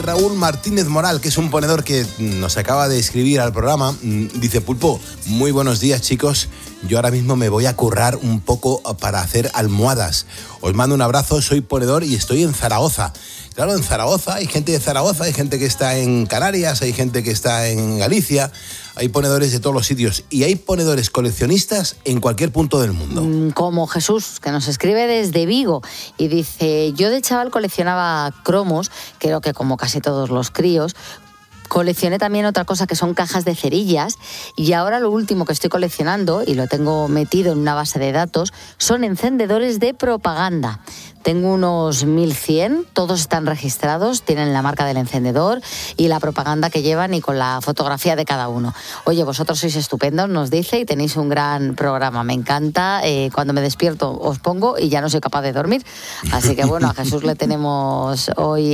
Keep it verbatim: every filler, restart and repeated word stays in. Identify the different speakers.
Speaker 1: Raúl Martínez Moral, que es un ponedor que nos acaba de escribir al programa. Dice: Pulpo, muy buenos días, chicos. Yo ahora mismo me voy a currar un poco para hacer almohadas. Os mando un abrazo, soy ponedor y estoy en Zaragoza. Claro, en Zaragoza hay gente de Zaragoza, hay gente que está en Canarias, hay gente que está en Galicia, hay ponedores de todos los sitios y hay ponedores coleccionistas en cualquier punto del mundo.
Speaker 2: Como Jesús, que nos escribe desde Vigo y dice: yo de chaval coleccionaba cromos, creo que como casi todos los críos. Coleccioné también otra cosa que son cajas de cerillas y ahora lo último que estoy coleccionando, y lo tengo metido en una base de datos, son encendedores de propaganda. Tengo unos mil cien, todos están registrados, tienen la marca del encendedor y la propaganda que llevan y con la fotografía de cada uno. Oye, vosotros sois estupendos, nos dice, y tenéis un gran programa. Me encanta, eh, cuando me despierto os pongo y ya no soy capaz de dormir. Así que bueno, a Jesús le tenemos hoy